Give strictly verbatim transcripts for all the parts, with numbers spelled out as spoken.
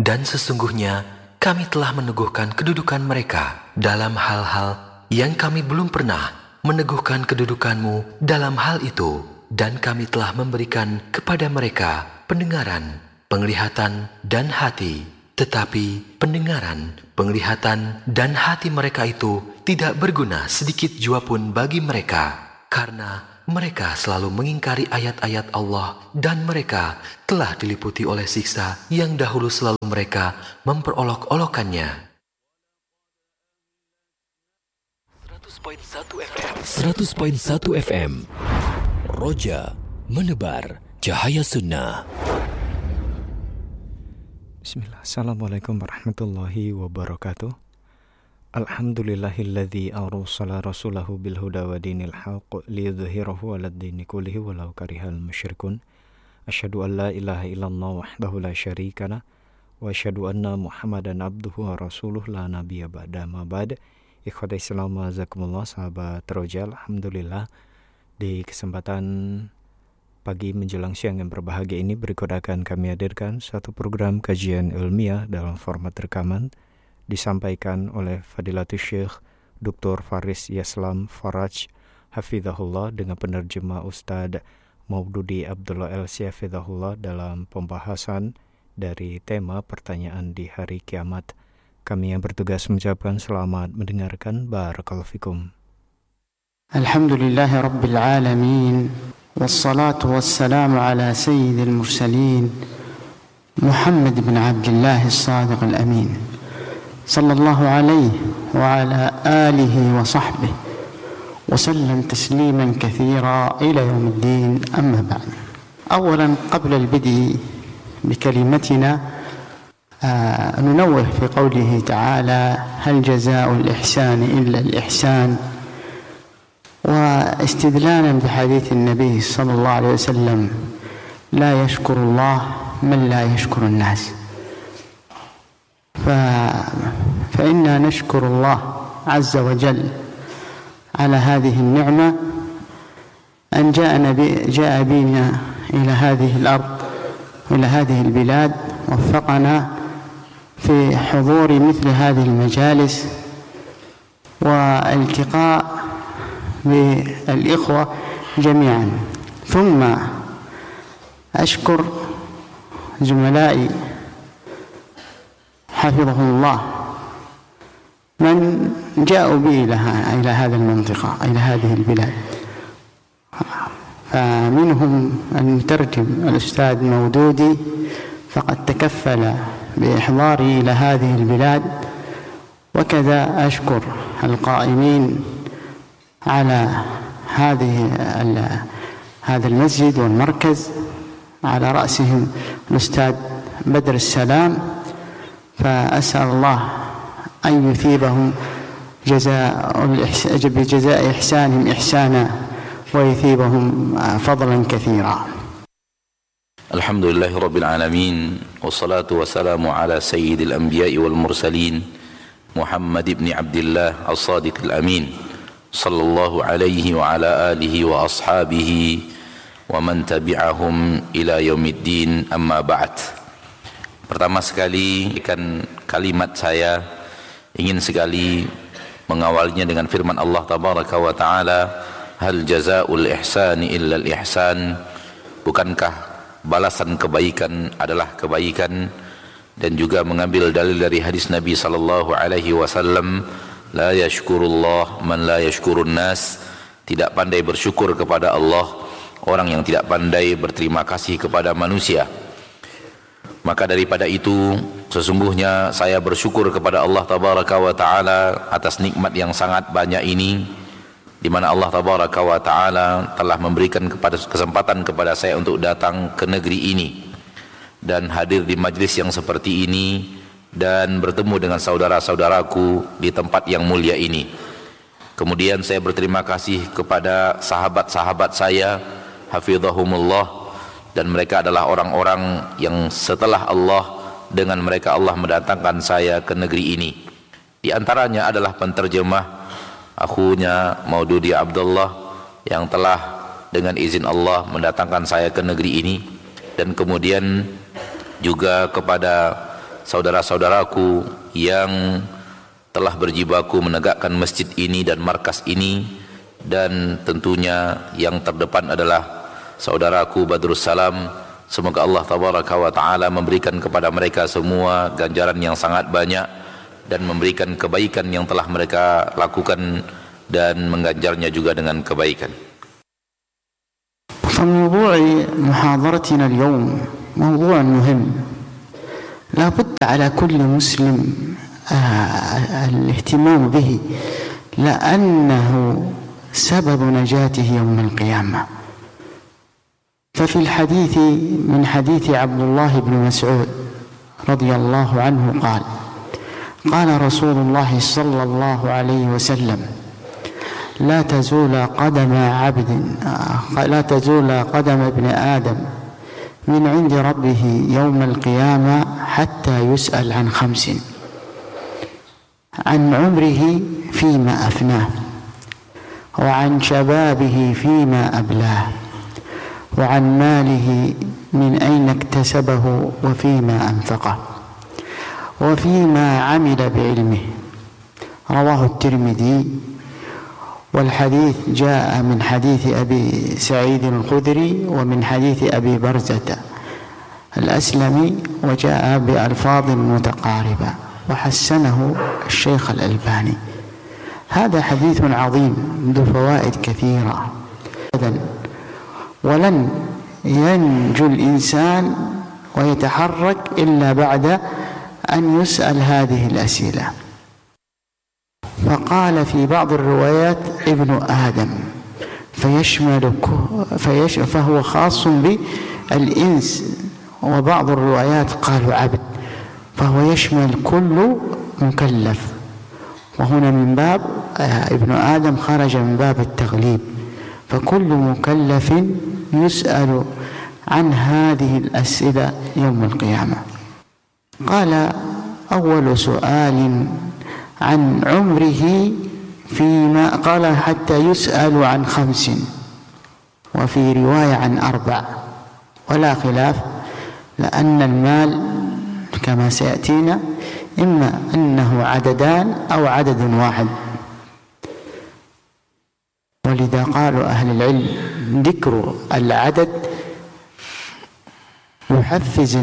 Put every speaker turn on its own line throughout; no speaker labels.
Dan sesungguhnya kami telah meneguhkan kedudukan mereka dalam hal-hal yang kami belum pernah meneguhkan kedudukanmu dalam hal itu. Dan kami telah memberikan kepada mereka pendengaran, penglihatan, dan hati. Tetapi pendengaran, penglihatan, dan hati mereka itu tidak berguna sedikit jua pun bagi mereka. Karena mereka selalu mengingkari ayat-ayat Allah dan mereka telah diliputi oleh siksa yang dahulu selalu mereka memperolok-olokannya.
seratus koma satu F M Roja menebar cahaya sunnah.
Bismillah. Assalamualaikum warahmatullahi wabarakatuh. Alhamdulillahilladzi arsala rasulahu bil huda wa dinil haqq liyudhhirahu 'alad dini kullihi walau karihal musyrikun. Asyhadu an la ilaha illallah wahdahu la syarika lah wa asyhadu anna Muhammadan abduhu wa rasuluh la nabiyya ba'da ma ba'd. Ikhwatai Islam azakumullah, sahabat Roja, alhamdulillah di kesempatan pagi menjelang siang yang berbahagia ini berikut akan kami hadirkan satu program kajian ilmiah dalam format rekaman disampaikan oleh Fadilatul Syekh Doktor Faris Yaslam Faraj Hafizahullah dengan penerjemah Ustadz Maududi Abdullah El Hafizahullah dalam pembahasan dari tema pertanyaan di hari kiamat. Kami yang bertugas mengucapkan selamat mendengarkan. Barakallahu fikum.
Alhamdulillahi Rabbil Alamin, wassalatu wassalamu ala sayyidil mursalin Muhammad bin Abdullah as-Sadiq al-Amin sallallahu alaihi wa ala alihi wa sahbihi wa sallam tasliman kathira ila yawmiddin, amma ba'd. Awalan qabla al-bid'i bikalimatina ننوه في قوله تعالى هل جزاء الإحسان إلا الإحسان، واستدلالا بحديث النبي صلى الله عليه وسلم لا يشكر الله من لا يشكر الناس. ف... فإنا نشكر الله عز وجل على هذه النعمة أن جاءنا ب... جاء بنا إلى هذه الأرض إلى هذه البلاد، وفقنا في حضور مثل هذه المجالس والالتقاء بالإخوة جميعا. ثم أشكر زملائي حفظهم الله من جاءوا بي إلى هذه المنطقة إلى هذه البلاد، فمنهم المترجم الأستاذ مودودي فقد تكفل بإحضاري إلى هذه البلاد، وكذا أشكر القائمين على هذه هذا المسجد والمركز، على رأسهم الأستاذ بدر السلام، فأسأل الله أن يثيبهم جزاء بجزاء إحسانهم إحسانا ويثيبهم فضلا كثيرا.
Alhamdulillahi Rabbil Alamin, wassalatu wassalamu ala sayyidil anbiya'i wal mursalin Muhammad ibn Abdillah as-Sadiq al-Amin sallallahu alaihi wa ala alihi wa ashabihi wa man tabi'ahum ila yaumiddin, amma ba'd. Pertama sekali kan kalimat saya ingin sekali mengawalnya dengan firman Allah tabaraka wa ta'ala, hal jazaa'ul ihsani illa al-ihsan, bukankah balasan kebaikan adalah kebaikan, dan juga mengambil dalil dari hadis Nabi sallallahu alaihi wasallam, la yashkurullah man la yashkurun nas, tidak pandai bersyukur kepada Allah orang yang tidak pandai berterima kasih kepada manusia. Maka daripada itu sesungguhnya saya bersyukur kepada Allah tabaraka wa taala atas nikmat yang sangat banyak ini, di mana Allah tabaraka wa taala telah memberikan kepada kesempatan kepada saya untuk datang ke negeri ini dan hadir di majlis yang seperti ini dan bertemu dengan saudara-saudaraku di tempat yang mulia ini. Kemudian saya berterima kasih kepada sahabat-sahabat saya hafizahumullah, dan mereka adalah orang-orang yang setelah Allah, dengan mereka Allah mendatangkan saya ke negeri ini. Di antaranya adalah penterjemah akhunya Maududi Abdullah yang telah dengan izin Allah mendatangkan saya ke negeri ini, dan kemudian juga kepada saudara-saudaraku yang telah berjibaku menegakkan masjid ini dan markas ini, dan tentunya yang terdepan adalah saudaraku Badrus Salam. Semoga Allah tabaraka wa ta'ala memberikan kepada mereka semua ganjaran yang sangat banyak dan memberikan kebaikan yang telah mereka lakukan dan mengganjarnya juga dengan kebaikan.
فموضوع محاضرتنا اليوم موضوع مهم لا بد على كل مسلم الاهتمام به لأنه سبب نجاته يوم القيامة. ففي الحديث من حديث عبد الله بن مسعود رضي الله عنه قال قال رسول الله صلى الله عليه وسلم لا تزول قدم عبد لا تزول قدم ابن آدم من عند ربه يوم القيامة حتى يسأل عن خمس: عن عمره فيما أفناه، وعن شبابه فيما أبلاه، وعن ماله من أين اكتسبه وفيما أنفقه، وفيما عمل بعلمه. رواه الترمذي، والحديث جاء من حديث أبي سعيد الخدري ومن حديث أبي برزة الأسلمي، وجاء بألفاظ متقاربة وحسنه الشيخ الألباني. هذا حديث عظيم ذو فوائد كثيرة، ولن ينجو الإنسان ويتحرك إلا بعد أن يسأل هذه الأسئلة. فقال في بعض الروايات ابن آدم فيشمل فيش فهو خاص بالإنس، وبعض الروايات قالوا عبد، فهو يشمل كل مكلف. وهنا من باب ابن آدم خرج من باب التغليب، فكل مكلف يسأل عن هذه الأسئلة يوم القيامة. قال أول سؤال عن عمره فيما قال حتى يسأل عن خمس، وفي رواية عن أربع، ولا خلاف، لأن المال كما سيأتينا إما أنه عددان أو عدد واحد. ولذا قالوا أهل العلم ذكر العدد يحفز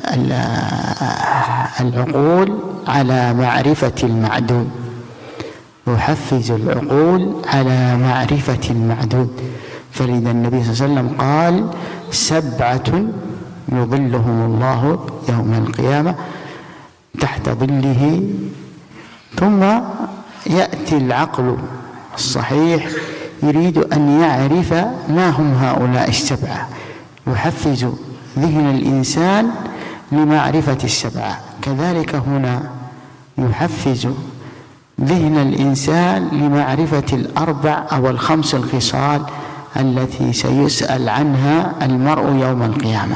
العقول على معرفة المعدود، يحفز العقول على معرفة المعدود. فلذا النبي صلى الله عليه وسلم قال سبعة يظلهم الله يوم القيامة تحت ظله. ثم يأتي العقل الصحيح يريد أن يعرف ما هم هؤلاء السبعة، يحفز ذهن الإنسان لمعرفة السبعة. كذلك هنا يحفز ذهن الإنسان لمعرفة الأربع أو الخمس الخصال التي سيسأل عنها المرء يوم القيامة.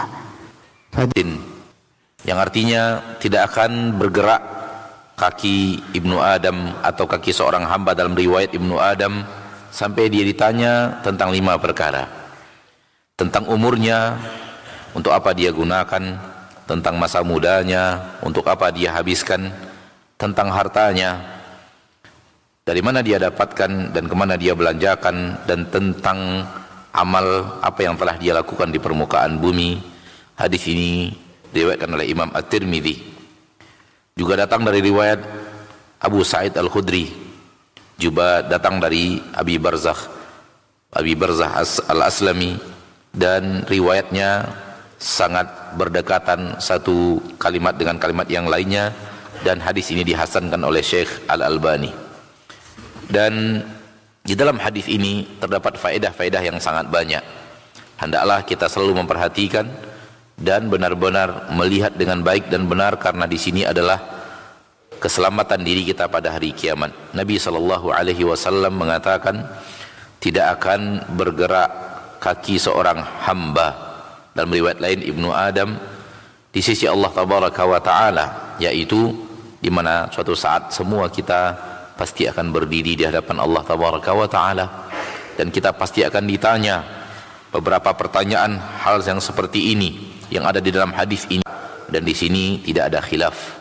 Yang artinya tidak akan bergerak kaki Ibnu Adam atau kaki seorang hamba dalam riwayat Ibnu Adam sampai dia ditanya tentang lima perkara. Tentang umurnya, untuk apa dia gunakan, tentang masa mudanya, untuk apa dia habiskan, tentang hartanya, dari mana dia dapatkan dan kemana dia belanjakan, dan tentang amal apa yang telah dia lakukan di permukaan bumi. Hadis ini diriwayatkan oleh Imam At-Tirmidzi. Juga datang dari riwayat Abu Sa'id Al-Khudri, juga datang dari Abi Barzah Abi Barzah Al-Aslami, dan riwayatnya sangat berdekatan satu kalimat dengan kalimat yang lainnya, dan hadis ini dihasankan oleh Syekh Al-Albani. Dan di dalam hadis ini terdapat faedah-faedah yang sangat banyak. Hendaklah kita selalu memperhatikan dan benar-benar melihat dengan baik dan benar, karena di sini adalah keselamatan diri kita pada hari kiamat. Nabi sallallahu alaihi wasallam mengatakan, tidak akan bergerak kaki seorang hamba, dalam riwayat lain Ibnu Adam, di sisi Allah tabaraka wa taala, yaitu di mana suatu saat semua kita pasti akan berdiri di hadapan Allah tabaraka wa taala, dan kita pasti akan ditanya beberapa pertanyaan hal yang seperti ini yang ada di dalam hadis ini. Dan di sini tidak ada khilaf,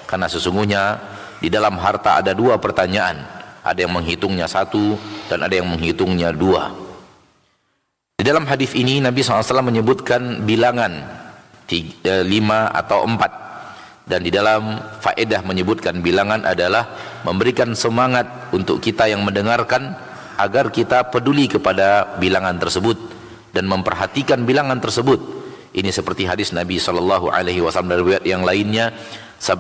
Karena sesungguhnya di dalam harta ada dua pertanyaan, ada yang menghitungnya satu dan ada yang menghitungnya dua. Di dalam hadis ini Nabi shallallahu alaihi wasallam menyebutkan bilangan tiga, lima atau empat, dan di dalam faedah menyebutkan bilangan adalah memberikan semangat untuk kita yang mendengarkan agar kita peduli kepada bilangan tersebut dan memperhatikan bilangan tersebut. Ini seperti hadis Nabi shallallahu alaihi wasallam dari riwayat yang lainnya,